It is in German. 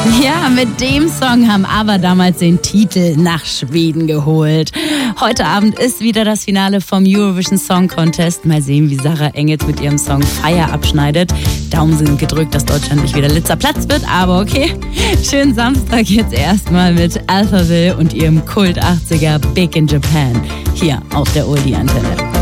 Ja, mit dem Song haben ABBA damals den Titel nach Schweden geholt. Heute Abend ist wieder das Finale vom Eurovision Song Contest. Mal sehen, wie Sarah Engels mit ihrem Song Fire abschneidet. Daumen sind gedrückt, dass Deutschland nicht wieder letzter Platz wird, aber okay. Schönen Samstag jetzt erstmal mit Alphaville und ihrem Kult 80er Big in Japan. Hier auf der Oldie Antenne.